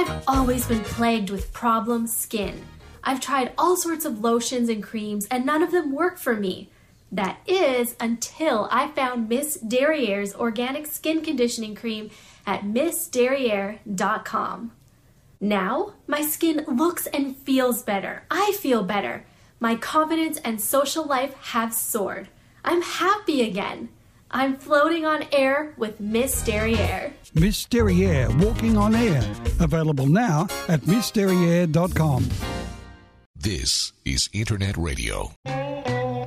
I've always been plagued with problem skin. I've tried all sorts of lotions and creams, and none of them work for me. That is, until I found Miss Derriere's organic skin conditioning cream at MissDerriere.com. Now, my skin looks and feels better. I feel better. My confidence and social life have soared. I'm happy again. I'm floating on air with Miss Derriere. Miss Derriere, walking on air. Available now at MissDerriere.com. This is Internet Radio.